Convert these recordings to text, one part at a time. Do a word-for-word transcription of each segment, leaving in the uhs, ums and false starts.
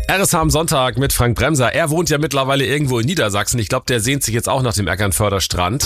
R S H am Sonntag mit Frank Bremser. Er wohnt ja mittlerweile irgendwo in Niedersachsen. Ich glaube, der sehnt sich jetzt auch nach dem Eckernförder Strand.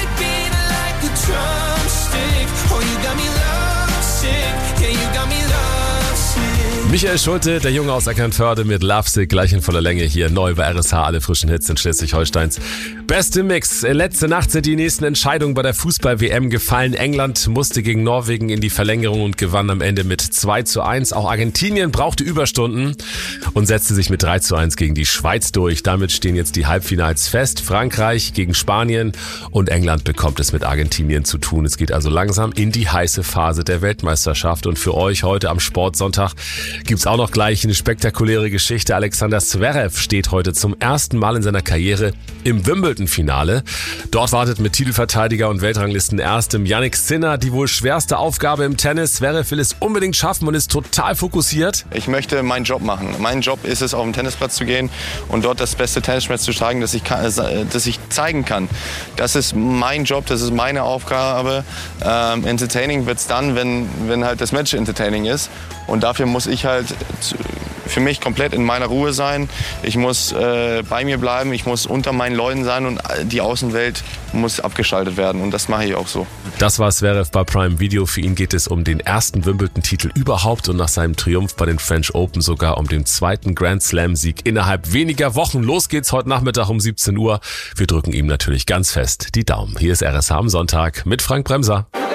Michael Schulte, der Junge aus Eckernförde mit Lovesick, gleich in voller Länge hier neu bei R S H. Alle frischen Hits in Schleswig-Holsteins beste Mix. Letzte Nacht sind die nächsten Entscheidungen bei der Fußball-W M gefallen. England musste gegen Norwegen in die Verlängerung und gewann am Ende mit zwei zu eins. Auch Argentinien brauchte Überstunden und setzte sich mit drei zu eins gegen die Schweiz durch. Damit stehen jetzt die Halbfinals fest. Frankreich gegen Spanien und England bekommt es mit Argentinien zu tun. Es geht also langsam in die heiße Phase der Weltmeisterschaft. Und für euch heute am Sportsonntag gibt's auch noch gleich eine spektakuläre Geschichte. Alexander Zverev steht heute zum ersten Mal in seiner Karriere im Wimbledon-Finale. Dort wartet mit Titelverteidiger und Weltranglisten erstem Jannik Sinner die wohl schwerste Aufgabe im Tennis. Zverev will es unbedingt schaffen und ist total fokussiert. Ich möchte meinen Job machen. Mein Job ist es, auf den Tennisplatz zu gehen und dort das beste Tennismatch zu schlagen, das ich, kann, das ich zeigen kann. Das ist mein Job, das ist meine Aufgabe. Ähm, entertaining wird's dann, wenn, wenn halt das Match entertaining ist. Und dafür muss ich halt für mich komplett in meiner Ruhe sein. Ich muss äh, bei mir bleiben, ich muss unter meinen Leuten sein und die Außenwelt muss abgeschaltet werden. Und das mache ich auch so. Das war Zverev bei Prime Video. Für ihn geht es um den ersten Wimbledon-Titel überhaupt und nach seinem Triumph bei den French Open sogar um den zweiten Grand Slam-Sieg innerhalb weniger Wochen. Los geht's heute Nachmittag um siebzehn Uhr. Wir drücken ihm natürlich ganz fest die Daumen. Hier ist R S H am Sonntag mit Frank Bremser.